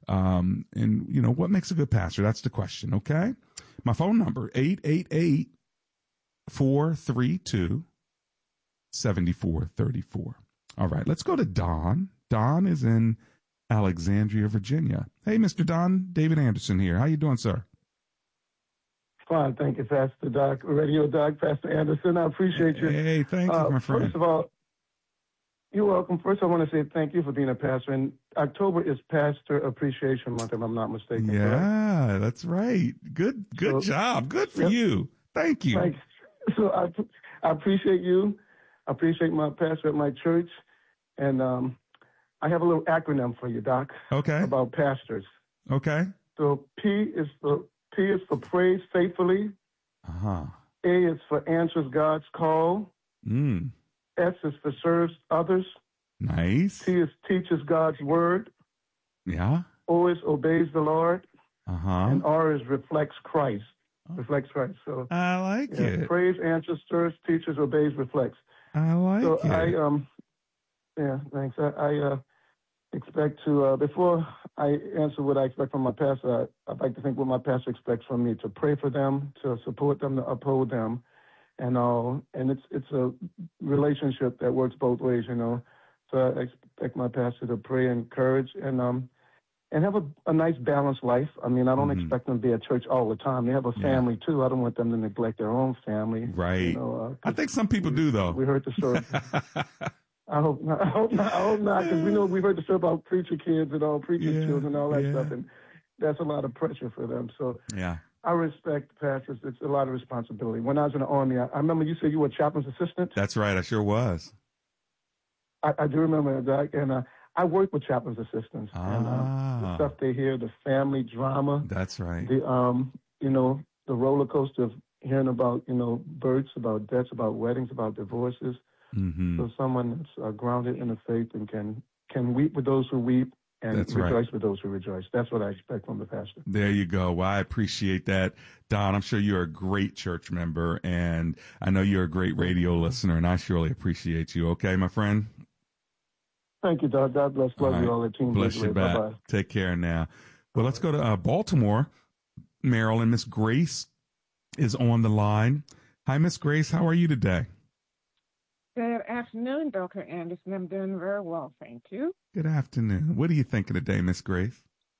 And, what makes a good pastor? That's the question. Okay. My phone number, 888-432-7434. All right. Let's go to Don. Don is in Alexandria, Virginia. Hey, Mr. Don, David Anderson here. How you doing, sir? Fine, thank you, Pastor Doc, Radio Doc, Pastor Anderson. I appreciate you. Hey, thank you, my friend. First of all, you're welcome. First, I want to say thank you for being a pastor. And October is Pastor Appreciation Month, if I'm not mistaken. Yeah, correct? That's right. Good job. Good for you. Thank you. Thanks. So I appreciate you. I appreciate my pastor at my church. And I have a little acronym for you, Doc. Okay. About pastors. Okay. So P is for praise faithfully. Uh-huh. A is for answers God's call. S is for serves others. Nice. T is teaches God's word. Yeah. O is obeys the Lord. Uh-huh. And R is reflects Christ. Reflects Christ. So I like it. Praise, answers, serves, teaches, obeys, reflects. I like it. Thanks. I expect to, before I answer what I expect from my pastor, I'd like to think what my pastor expects from me, to pray for them, to support them, to uphold them, and all. And it's a relationship that works both ways, So I expect my pastor to pray, encourage, and have a nice balanced life. I mean, I don't expect them to be at church all the time. They have a family too. I don't want them to neglect their own family. Right. I think some people do, though. We heard the story. I hope not. I hope not, because we heard the story about preacher kids and all, preacher children and all that stuff, and that's a lot of pressure for them. So I respect pastors. It's a lot of responsibility. When I was in the Army, I remember you said you were a chaplain's assistant. That's right. I sure was. I do remember that, and I work with chaplain's assistants, and the stuff they hear, the family drama. That's right. The the roller coaster of hearing about births, about deaths, about weddings, about divorces. Mm-hmm. So someone that's grounded in the faith and can weep with those who weep and rejoice with those who rejoice. That's what I expect from the pastor. There you go. Well, I appreciate that, Don. I'm sure you're a great church member, and I know you're a great radio listener, and I surely appreciate you. Okay, my friend? Thank you, Doc. God bless. Love you all. The team. Bless you back. Bye-bye. Take care now. Well, let's go to Baltimore, Maryland. Miss Grace is on the line. Hi, Miss Grace. How are you today? Good afternoon, Dr. Anderson. I'm doing very well, thank you. Good afternoon. What are you thinking today, Miss Grace?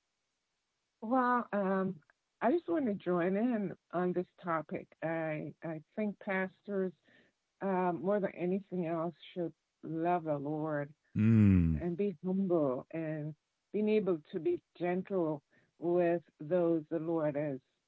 Well, I just want to join in on this topic. I think pastors, more than anything else, should love the Lord and be humble and being able to be gentle with those the Lord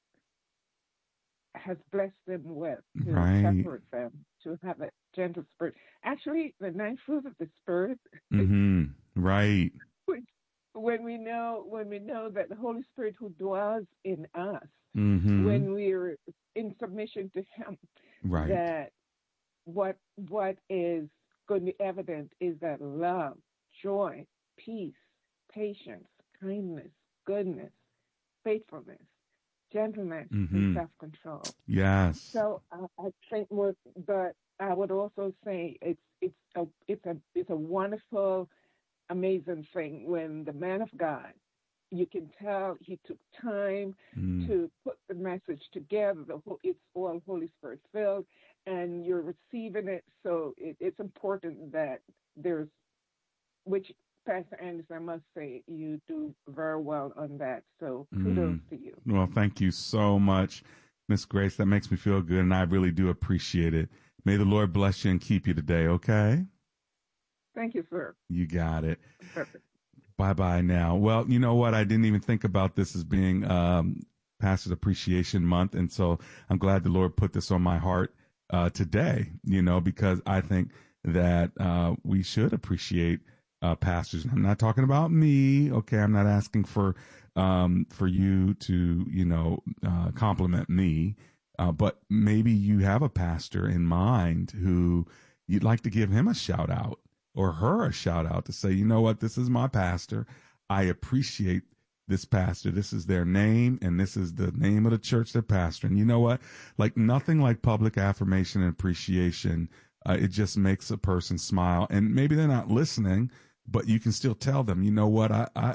has blessed them with, to shepherd them, to have a gentle spirit. Actually, the 9 fruits of the Spirit. Right. When we know that the Holy Spirit who dwells in us, when we're in submission to Him, that what is going to be evident is that love, joy, peace, patience, kindness, goodness, faithfulness, gentleness, and self-control. Yes. So I think but I would also say it's a wonderful, amazing thing when the man of God, you can tell he took time to put the message together. It's all Holy Spirit filled, and you're receiving it. So it's important that which Pastor Anderson, I must say, you do very well on that. So kudos to you. Well, thank you so much, Miss Grace. That makes me feel good, and I really do appreciate it. May the Lord bless you and keep you today, okay? Thank you, sir. You got it. Perfect. Bye-bye now. Well, you know what? I didn't even think about this as being Pastor's Appreciation Month, and so I'm glad the Lord put this on my heart today, because I think that we should appreciate pastors. I'm not talking about me, okay? I'm not asking for you to, compliment me, but maybe you have a pastor in mind who you'd like to give him a shout out or her a shout out to say, you know what, this is my pastor. I appreciate this pastor. This is their name, and this is the name of the church they're pastoring. You know what? Like nothing like public affirmation and appreciation. It just makes a person smile, and maybe they're not listening, but you can still tell them, you know what? I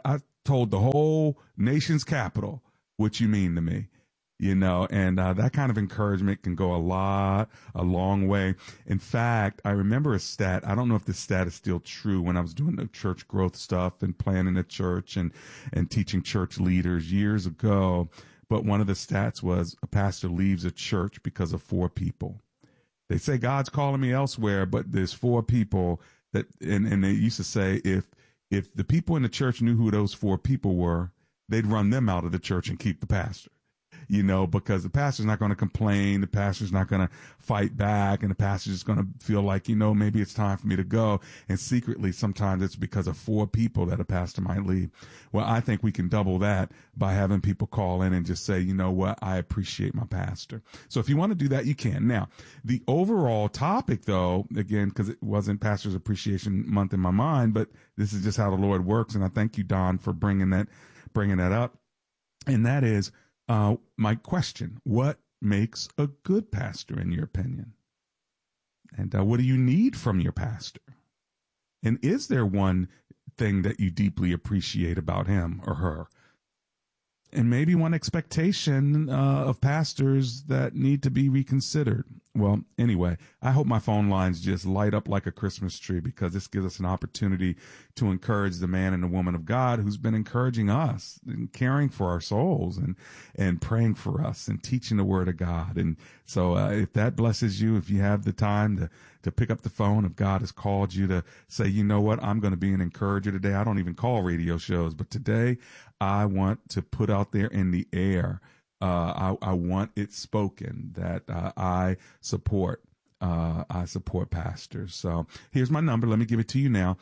told the whole nation's capital what you mean to me. And that kind of encouragement can go a long way. In fact, I remember a stat. I don't know if this stat is still true when I was doing the church growth stuff and planning a church and teaching church leaders years ago. But one of the stats was a pastor leaves a church because of 4 people. They say God's calling me elsewhere, but there's 4 people that, and they used to say if the people in the church knew who those 4 people were, they'd run them out of the church and keep the pastor. Because the pastor's not going to complain, the pastor's not going to fight back, and the pastor's just going to feel like, maybe it's time for me to go. And secretly, sometimes it's because of 4 people that a pastor might leave. Well, I think we can double that by having people call in and just say, you know what, I appreciate my pastor. So if you want to do that, you can. Now, the overall topic, though, again, because it wasn't Pastor's Appreciation Month in my mind, but this is just how the Lord works. And I thank you, Don, for bringing that up. And that is, my question: what makes a good pastor, in your opinion? And what do you need from your pastor? And is there one thing that you deeply appreciate about him or her? And maybe one expectation of pastors that need to be reconsidered. Well, anyway, I hope my phone lines just light up like a Christmas tree, because this gives us an opportunity to encourage the man and the woman of God who's been encouraging us and caring for our souls and praying for us and teaching the word of God. And so if that blesses you, if you have the time to pick up the phone, if God has called you to say, you know what, I'm going to be an encourager today. I don't even call radio shows, but today I want to put out there in the air, I want it spoken that I support pastors. So here's my number. Let me give it to you now.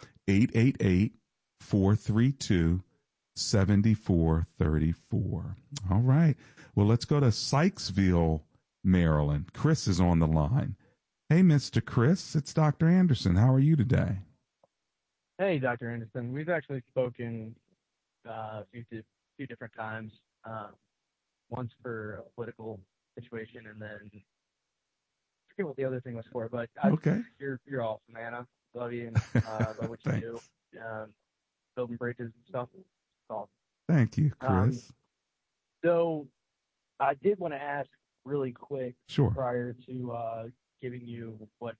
888-432-7434. All right. Well, let's go to Sykesville, Maryland. Chris is on the line. Hey, Mr. Chris, it's Dr. Anderson. How are you today? Hey, Dr. Anderson. We've actually spoken a few different times. Once for a political situation, and then I forget what the other thing was for. But okay, you're awesome, man. I love you and love what you do, building bridges and stuff. It's awesome. Thank you, Chris. So I did want to ask really quick, sure, prior to giving you the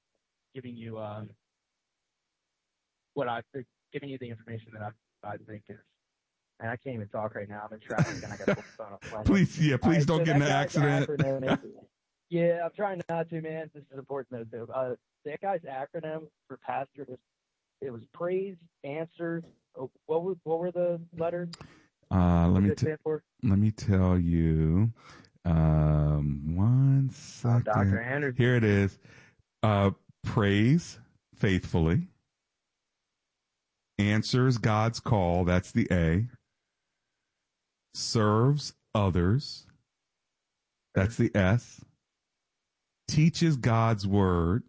information that I think is. And I can't even talk right now. I'm in traffic and I got to put the phone up. Please don't get in an accident. Yeah, I'm trying not to, man. This is important though, too. That guy's acronym for pastor was praise, answers. What were the letters? Let me tell you. One second. Dr. Anderson. Here it is. Praise faithfully. Answers God's call. That's the A. Serves others. That's the S. Teaches God's word.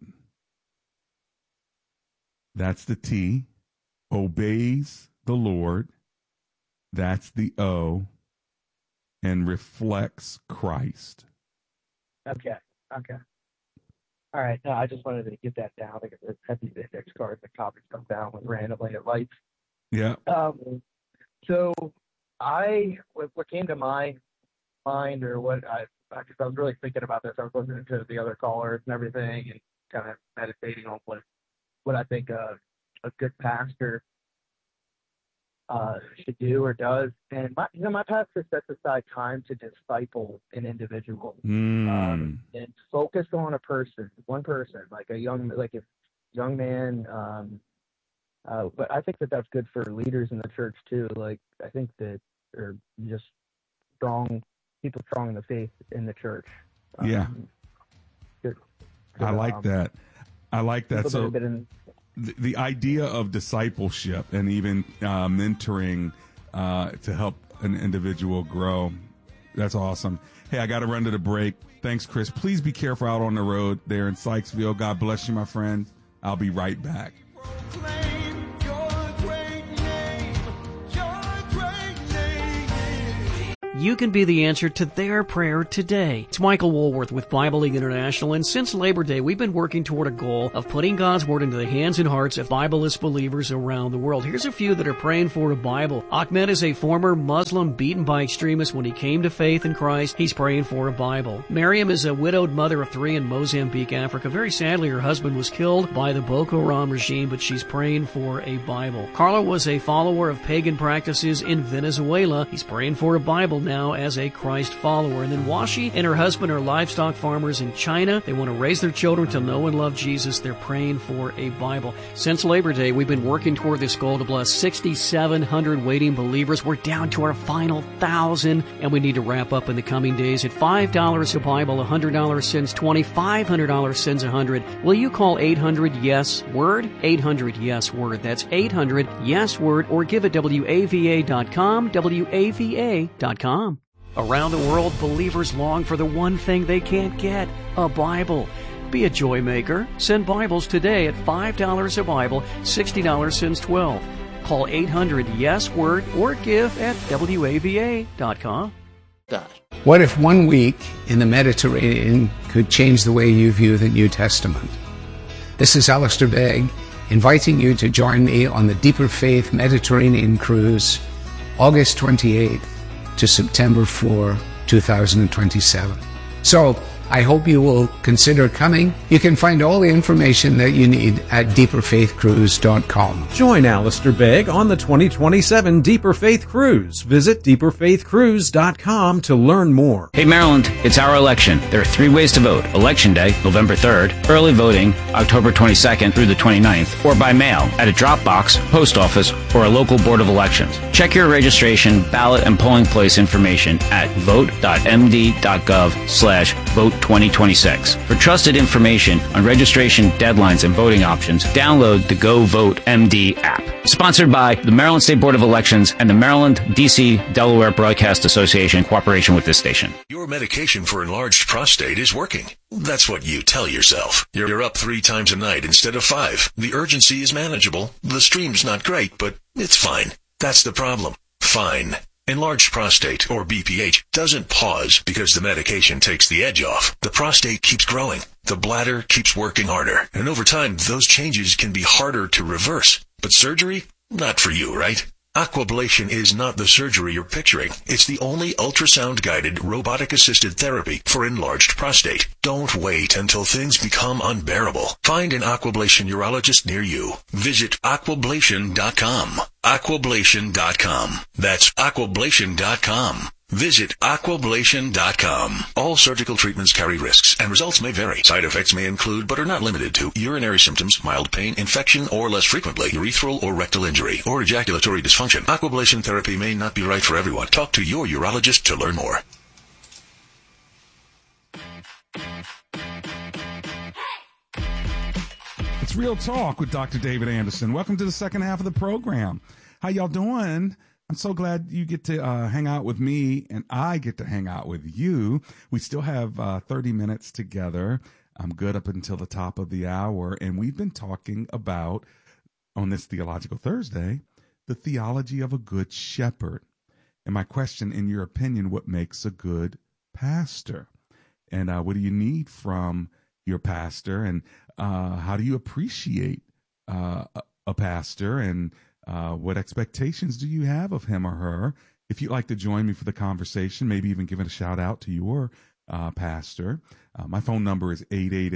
That's the T. Obeys the Lord. That's the O. And reflects Christ. Okay. All right. No, I just wanted to get that down. I got the heavy index cards that copies come down with randomly at lights. Yeah. So what came to my mind, or because I was really thinking about this, I was listening to the other callers and everything, and kind of meditating on what I think a good pastor should do or does. And my pastor sets aside time to disciple an individual and focus on one person, like a young man. But I think that's good for leaders in the church too. Like I think that, or just people strong in the faith in the church. Yeah. I like that. So the idea of discipleship and even mentoring to help an individual grow, that's awesome. Hey, I got to run to the break. Thanks, Chris. Please be careful out on the road there in Sykesville. God bless you, my friend. I'll be right back. you can be the answer to their prayer today. It's Michael Woolworth with Bible League International, and since Labor Day, we've been working toward a goal of putting God's Word into the hands and hearts of Bibleless believers around the world. Here's a few that are praying for a Bible. Ahmed is a former Muslim beaten by extremists when he came to faith in Christ. He's praying for a Bible. Miriam is a widowed mother of 3 in Mozambique, Africa. Very sadly, her husband was killed by the Boko Haram regime, but she's praying for a Bible. Carla was a follower of pagan practices in Venezuela. He's praying for a Bible now as a Christ follower. And then Washi and her husband are livestock farmers in China. They want to raise their children to know and love Jesus. They're praying for a Bible. Since Labor Day, we've been working toward this goal to bless 6,700 waiting believers. We're down to our final 1,000, and we need to wrap up in the coming days. At $5 a Bible, $100 sends 20, $500 sends 100. Will you call 800-YES-WORD? 800-YES-WORD. That's 800-YES-WORD, or give at WAVA.com, WAVA.com. Around the world, believers long for the one thing they can't get, a Bible. Be a joy maker. Send Bibles today at $5 a Bible, $60 sends 12. Call 800-YES-WORD or give at WAVA.com. What if 1 week in the Mediterranean could change the way you view the New Testament? This is Alistair Begg, inviting you to join me on the Deeper Faith Mediterranean Cruise, August 28th to September 4, 2027. So, I hope you will consider coming. You can find all the information that you need at deeperfaithcruise.com. Join Alistair Begg on the 2027 Deeper Faith Cruise. Visit deeperfaithcruise.com to learn more. Hey Maryland, it's our election. There are 3 ways to vote. Election Day, November 3rd, early voting, October 22nd through the 29th, or by mail at a drop box, post office, or a local board of elections. Check your registration, ballot, and polling place information at vote.md.gov/vote2026. For trusted information on registration deadlines and voting options, download the Go Vote MD app. Sponsored by the Maryland State Board of Elections and the Maryland, D.C., Delaware Broadcast Association in cooperation with this station. Your medication for enlarged prostate is working. That's what you tell yourself. You're up 3 times a night instead of 5. The urgency is manageable. The stream's not great, but it's fine. That's the problem. Fine. Enlarged prostate, or BPH, doesn't pause because the medication takes the edge off. The prostate keeps growing. The bladder keeps working harder. And over time, those changes can be harder to reverse. But surgery? Not for you, right? Aquablation is not the surgery you're picturing. It's the only ultrasound-guided, robotic-assisted therapy for enlarged prostate. Don't wait until things become unbearable. Find an Aquablation urologist near you. Visit aquablation.com. Aquablation.com. That's aquablation.com. Visit aquablation.com. All surgical treatments carry risks, and results may vary. Side effects may include, but are not limited to, urinary symptoms, mild pain, infection, or less frequently, urethral or rectal injury, or ejaculatory dysfunction. Aquablation therapy may not be right for everyone. Talk to your urologist to learn more. It's Real Talk with Dr. David Anderson. Welcome to the second half of the program. How y'all doing? I'm so glad you get to hang out with me, and I get to hang out with you. We still have 30 minutes together. I'm good up until the top of the hour, and we've been talking about, on this Theological Thursday, the theology of a good shepherd. And my question, in your opinion, what makes a good pastor? And what do you need from your pastor? And how do you appreciate a pastor? And what expectations do you have of him or her? If you'd like to join me for the conversation, maybe even give it a shout out to your pastor. My phone number is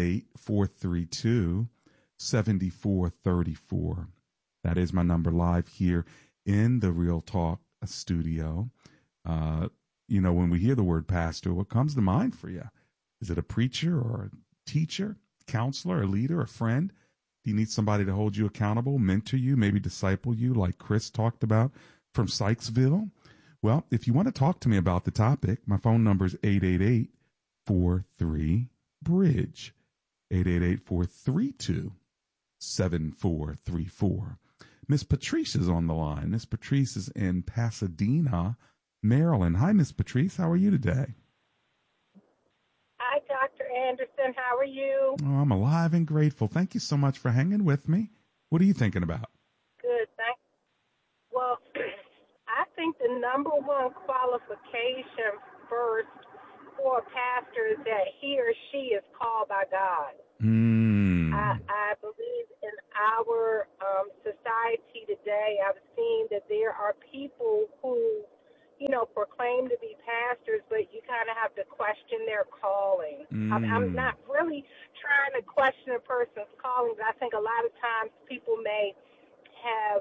888-432-7434. That is my number live here in the Real Talk studio. When we hear the word pastor, what comes to mind for you? Is it a preacher or a teacher, counselor, a leader, a friend? Do you need somebody to hold you accountable, mentor you, maybe disciple you like Chris talked about from Sykesville? Well, if you want to talk to me about the topic, my phone number is 888-43-BRIDGE, 888-432-7434. Miss Patrice is on the line. Miss Patrice is in Pasadena, Maryland. Hi, Miss Patrice. How are you today? Hi, Dr. Anderson. How are you? Oh, I'm alive and grateful. Thank you so much for hanging with me. What are you thinking about? Good, thanks. Well, I think think the number one qualification first for a pastor is that he or she is called by God. I believe in our society today, I've seen that there are people who, proclaim to be pastors, but you kind of have to question their calling. I'm not really trying to question a person's calling, but I think a lot of times people may have,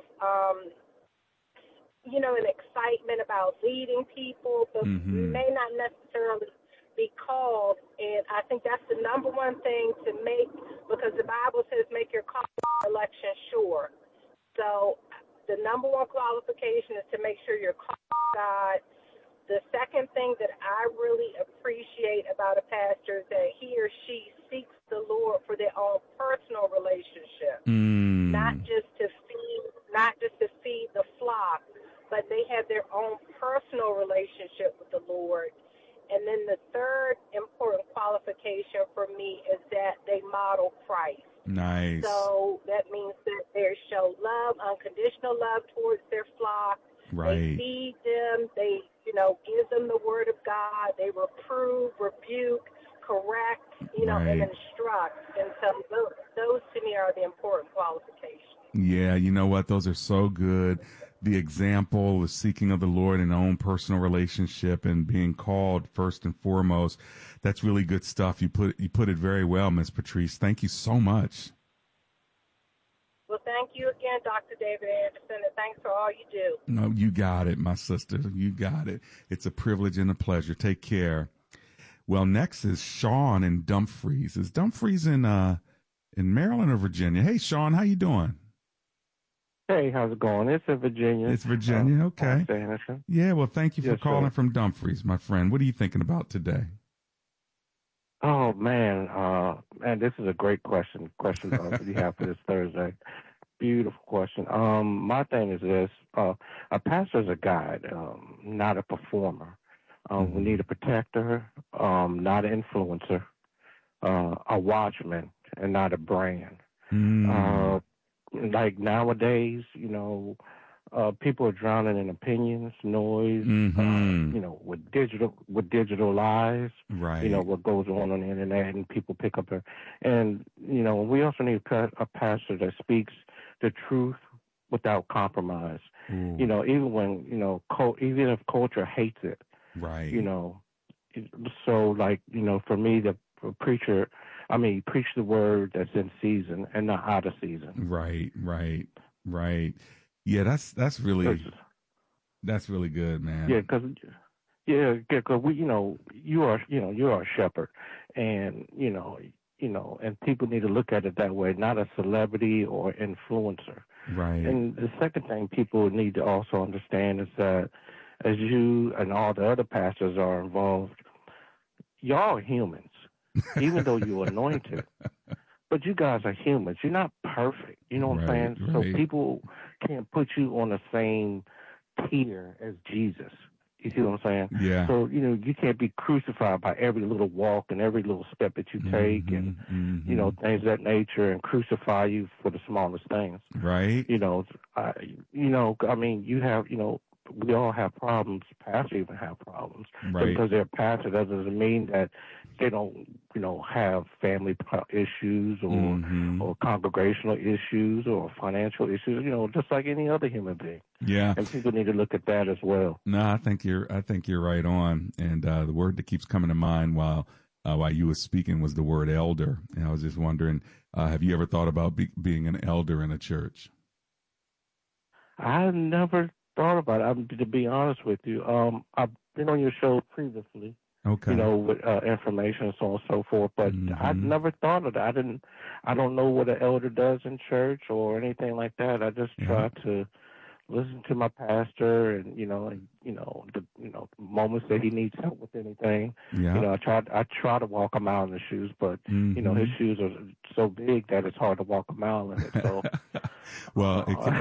an excitement about leading people, but may not necessarily be called. And I think that's the number one thing to make, because the Bible says make your call election sure. So the number one qualification is to make sure you're called by God. The second thing that I really appreciate about a pastor is that he or she seeks the Lord for their own personal relationship, not just to feed the flock, but they have their own personal relationship with the Lord. And then the third important qualification for me is that they model Christ. Nice. So that means that they show love, unconditional love towards their flock. Right. They feed them. They, give them the word of God. They reprove, rebuke, correct, and instruct. And so those to me are the important qualifications. Yeah, you know what? Those are so good. The example, the seeking of the Lord in our own personal relationship and being called first and foremost. That's really good stuff. You put it very well, Ms. Patrice. Thank you so much. Well, thank you again, Dr. David Anderson, and thanks for all you do. No, you got it, my sister. You got it. It's a privilege and a pleasure. Take care. Well, next is Sean in Dumfries. Is Dumfries in Maryland or Virginia? Hey, Sean, how you doing? Hey, how's it going? It's in Virginia. It's Virginia, okay. Anderson. Yeah, well, thank you for calling sir. from Dumfries, my friend. What are you thinking about today? Oh, man, this is a great question that you have for this Thursday. Beautiful question. My thing is this, a pastor is a guide, not a performer. We need a protector, not an influencer, a watchman, and not a brand. Like nowadays, people are drowning in opinions, noise, with digital lies. Right. What goes on the internet, and people pick up and we also need a pastor that speaks the truth without compromise. Even when even if culture hates it. Right. So for me, the preacher, preach the word that's in season and not out of season. Right. Yeah, that's really good, man. Yeah, because we, you are a shepherd, and and people need to look at it that way, not a celebrity or influencer. Right. And the second thing people need to also understand is that as you and all the other pastors are involved, y'all are humans, even though you're anointed. But you guys are humans. You're not perfect. You know what I'm saying? Right. So people can't put you on the same tier as Jesus. You see what I'm saying? Yeah. So, you can't be crucified by every little walk and every little step that you take and, things of that nature, and crucify you for the smallest things. Right. You have, we all have problems. Pastors even have problems. Right. But because they're pastors, that doesn't mean that they don't, have family issues or congregational issues or financial issues, just like any other human being. Yeah. And people need to look at that as well. No, I think you're right on. And the word that keeps coming to mind while you were speaking was the word elder. And I was just wondering, have you ever thought about being an elder in a church? I never thought about it. To be honest with you, I've been on your show previously. Okay. With information and so on and so forth, but I never thought of that. I don't know what an elder does in church or anything like that. I just try to listen to my pastor, and the moments that he needs help with anything. Yeah. I try to walk a mile in the shoes, but his shoes are so big that it's hard to walk a mile in it. So, well,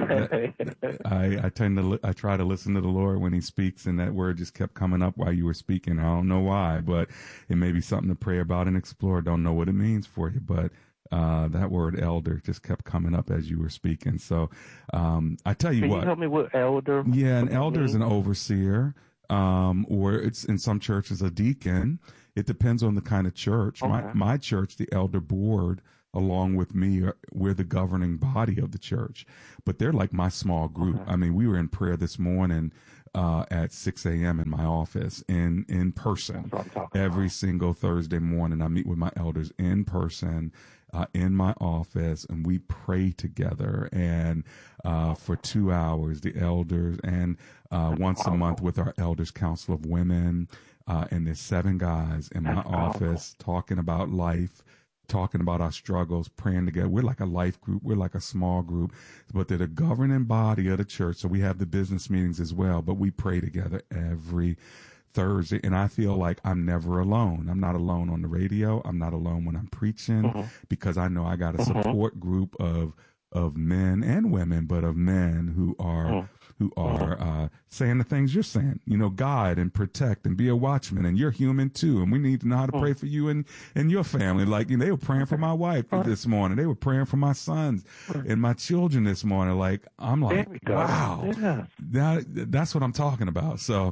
I try to listen to the Lord when He speaks, and that word just kept coming up while you were speaking. I don't know why, but it may be something to pray about and explore. Don't know what it means for you, but That word elder just kept coming up as you were speaking. So I tell you Can what. you help me with elder? Yeah, an elder is an overseer, or it's in some churches a deacon. It depends on the kind of church. Okay. My church, the elder board, along with me, we're the governing body of the church. But they're like my small group. Okay. I mean, we were in prayer this morning at 6 a.m. in my office in person. Every single Thursday morning, I meet with my elders in person in my office, and we pray together. And for 2 hours, the elders, and once a month with our Elders Council of Women. And there's 7 guys in my office talking about life, talking about our struggles, praying together. We're like a life group. We're like a small group, but they're the governing body of the church. So we have the business meetings as well, but we pray together every Thursday. And I feel like I'm never alone. I'm not alone on the radio. I'm not alone when I'm preaching, because I know I got a support group of men and women, but of men who are saying the things you're saying, guide and protect and be a watchman, and you're human too. And we need to know how to pray for you and your family. Like, they were praying for my wife this morning. They were praying for my sons and my children this morning. Like, I'm like, wow, that's what I'm talking about. So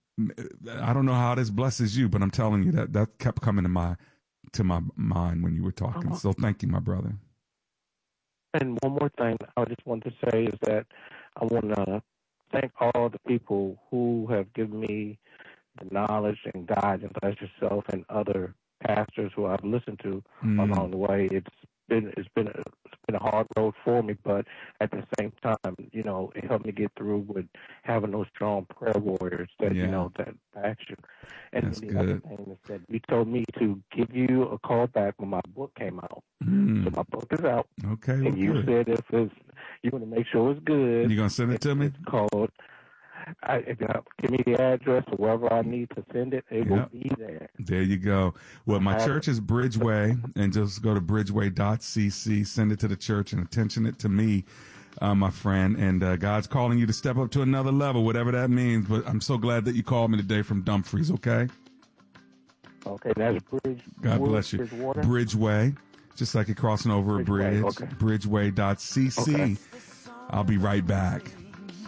I don't know how this blesses you, but I'm telling you that kept coming to my mind when you were talking. So thank you, my brother. And one more thing I just want to say is that I want to thank all the people who have given me the knowledge and guidance, as yourself and other pastors who I've listened to along the way. It's been a hard road for me, but at the same time, it helped me get through with having those strong prayer warriors that that back you. And that's the good. other thing is that you told me to give you a call back when my book came out. So my book is out. Okay, and you said you want to make sure it's good. You gonna send it to me? It's called. If you give me the address or wherever I need to send it, it will be there. There you go. Well, my church is Bridgeway, and just go to bridgeway.cc, send it to the church, and attention it to me, my friend. And God's calling you to step up to another level, whatever that means. But I'm so glad that you called me today from Dumfries, okay? Okay, that's Bridge. God bless you. Bridgeway, just like you're crossing over a bridge. Okay. Bridgeway.cc. Okay. I'll be right back.